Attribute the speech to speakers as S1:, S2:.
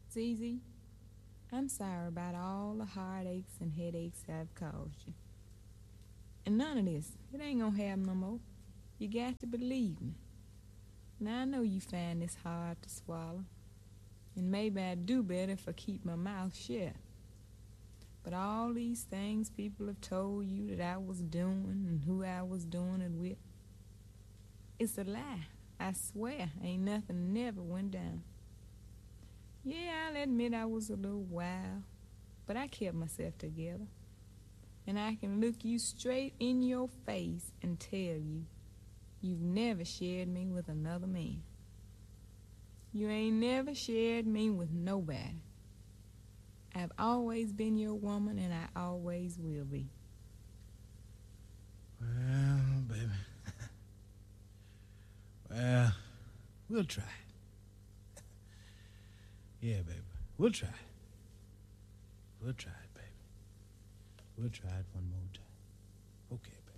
S1: Zizi, I'm sorry about all the heartaches and headaches I've caused you. And none of this, it ain't gonna happen no more. You got to believe me. Now I know you find this hard to swallow, and maybe I'd do better if I keep my mouth shut. But all these things people have told you that I was doing and who I was doing it with, it's a lie. I swear, ain't nothing never went down. Yeah, I'll admit I was a little wild, but I kept myself together. And I can look you straight in your face and tell you, you've never shared me with another man. You ain't never shared me with nobody. I've always been your woman and I always will be.
S2: Well, baby. Well, we'll try. Yeah, baby. We'll try. We'll try it, baby. We'll try it one more time. Okay, baby.